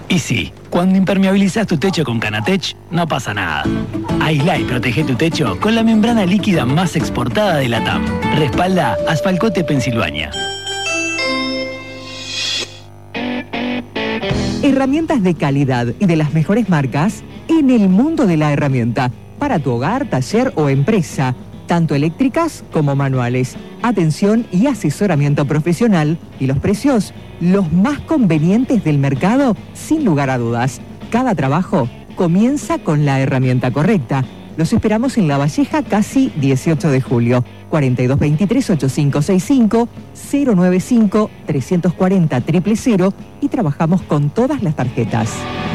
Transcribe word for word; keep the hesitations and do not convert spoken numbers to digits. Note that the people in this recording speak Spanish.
Y sí, cuando impermeabilizas tu techo con Canatech, no pasa nada. Aislá y protege tu techo con la membrana líquida más exportada de la T A M. Respalda Asfalcote Pensilvania. Herramientas de calidad y de las mejores marcas en el mundo de la herramienta. Para tu hogar, taller o empresa, tanto eléctricas como manuales. Atención y asesoramiento profesional y los precios, los más convenientes del mercado, sin lugar a dudas. Cada trabajo comienza con la herramienta correcta. Los esperamos en La Valleja, casi dieciocho de julio. cuarenta y dos veintitrés, ochenta y cinco sesenta y cinco, cero noventa y cinco, trescientos cuarenta, cero cero cero y trabajamos con todas las tarjetas.